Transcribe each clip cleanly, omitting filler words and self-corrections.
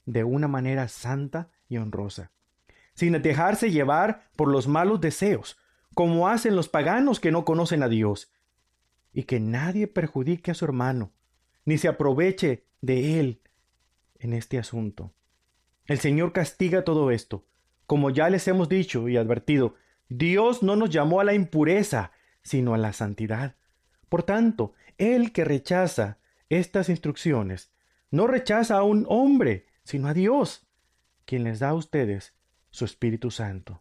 de una manera santa y honrosa, sin dejarse llevar por los malos deseos, como hacen los paganos que no conocen a Dios, y que nadie perjudique a su hermano, ni se aproveche de él en este asunto. El Señor castiga todo esto. Como ya les hemos dicho y advertido, Dios no nos llamó a la impureza, sino a la santidad. Por tanto, el que rechaza estas instrucciones, no rechaza a un hombre, sino a Dios, quien les da a ustedes su Espíritu Santo.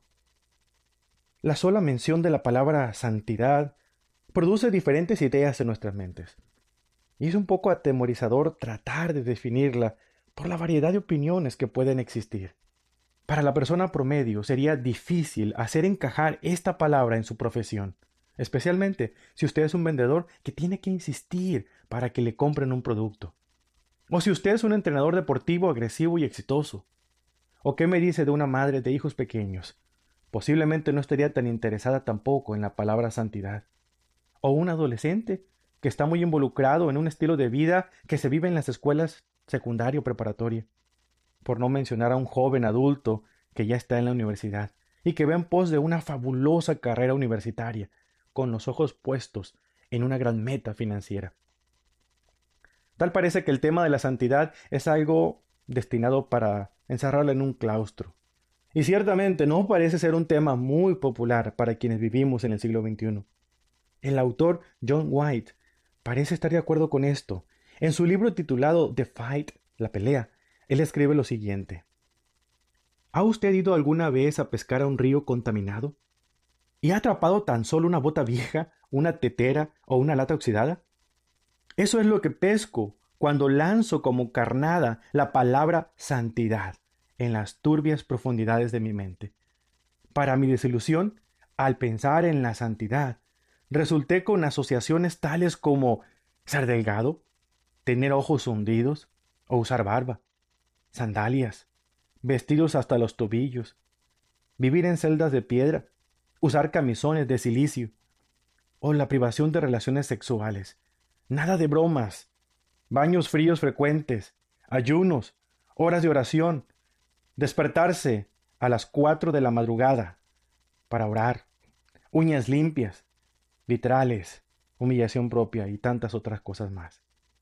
La sola mención de la palabra santidad produce diferentes ideas en nuestras mentes. Y es un poco atemorizador tratar de definirla por la variedad de opiniones que pueden existir. Para la persona promedio sería difícil hacer encajar esta palabra en su profesión, especialmente si usted es un vendedor que tiene que insistir para que le compren un producto. O si usted es un entrenador deportivo agresivo y exitoso. ¿O qué me dice de una madre de hijos pequeños? Posiblemente no estaría tan interesada tampoco en la palabra santidad. O un adolescente que está muy involucrado en un estilo de vida que se vive en las escuelas secundaria o preparatoria. Por no mencionar a un joven adulto que ya está en la universidad y que va en pos de una fabulosa carrera universitaria, con los ojos puestos en una gran meta financiera. Tal parece que el tema de la santidad es algo destinado para encerrarla en un claustro. Y ciertamente no parece ser un tema muy popular para quienes vivimos en el siglo XXI. El autor John White parece estar de acuerdo con esto. En su libro titulado The Fight, la pelea, él escribe lo siguiente. ¿Ha usted ido alguna vez a pescar a un río contaminado? ¿Y ha atrapado tan solo una bota vieja, una tetera o una lata oxidada? Eso es lo que pesco cuando lanzo como carnada la palabra santidad en las turbias profundidades de mi mente. Para mi desilusión, al pensar en la santidad, resulté con asociaciones tales como ser delgado, tener ojos hundidos o usar barba, sandalias, vestidos hasta los tobillos, vivir en celdas de piedra, usar camisones de silicio o la privación de relaciones sexuales. Nada de bromas, baños fríos frecuentes, ayunos, horas de oración, despertarse a las 4 de la madrugada para orar, uñas limpias, vitrales, humillación propia y tantas otras cosas más.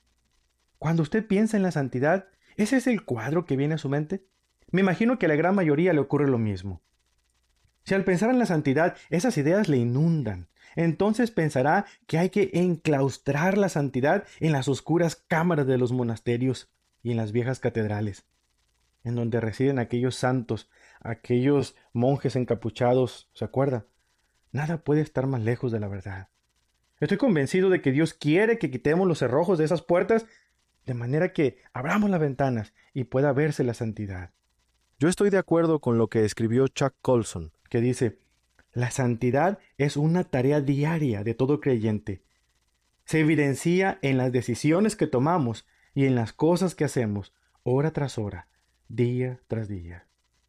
Cuando usted piensa en la santidad, ¿ese es el cuadro que viene a su mente? Me imagino que a la gran mayoría le ocurre lo mismo. Si al pensar en la santidad esas ideas le inundan, entonces pensará que hay que enclaustrar la santidad en las oscuras cámaras de los monasterios y en las viejas catedrales, en donde residen aquellos santos, aquellos monjes encapuchados, ¿se acuerda? Nada puede estar más lejos de la verdad. Estoy convencido de que Dios quiere que quitemos los cerrojos de esas puertas de manera que abramos las ventanas y pueda verse la santidad. Yo estoy de acuerdo con lo que escribió Chuck Colson, que dice, la santidad es una tarea diaria de todo creyente. Se evidencia en las decisiones que tomamos y en las cosas que hacemos, hora tras hora, día tras día.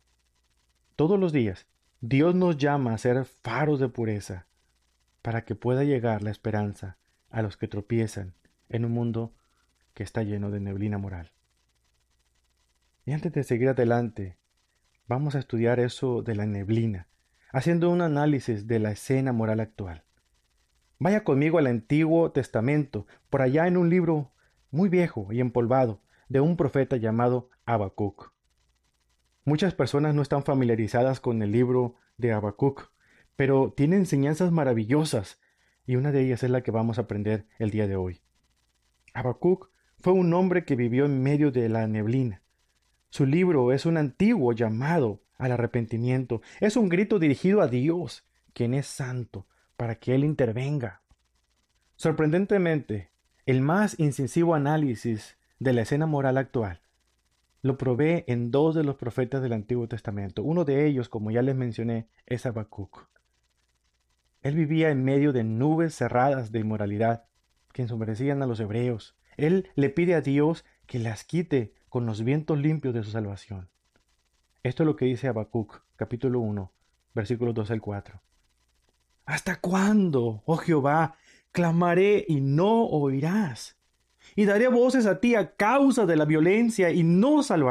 Todos los días, Dios nos llama a ser faros de pureza, para que pueda llegar la esperanza a los que tropiezan en un mundo que está lleno de neblina moral. Y antes de seguir adelante, vamos a estudiar eso de la neblina, haciendo un análisis de la escena moral actual. Vaya conmigo al Antiguo Testamento, por allá en un libro muy viejo y empolvado, de un profeta llamado Habacuc. Muchas personas no están familiarizadas con el libro de Habacuc, pero tiene enseñanzas maravillosas, y una de ellas es la que vamos a aprender el día de hoy. Habacuc fue un hombre que vivió en medio de la neblina. Su libro es un antiguo llamado al arrepentimiento, es un grito dirigido a Dios, quien es santo, para que Él intervenga. Sorprendentemente, el más incisivo análisis de la escena moral actual lo provee en dos de los profetas del Antiguo Testamento. Uno de ellos, como ya les mencioné, es Habacuc. Él vivía en medio de nubes cerradas de inmoralidad que ensombrecían a los hebreos. Él le pide a Dios que las quite con los vientos limpios de su salvación. Esto es lo que dice Habacuc, capítulo 1, versículos 2 al 4. ¿Hasta cuándo, oh Jehová, clamaré y no oirás? Y daré voces a ti a causa de la violencia y no salvarás.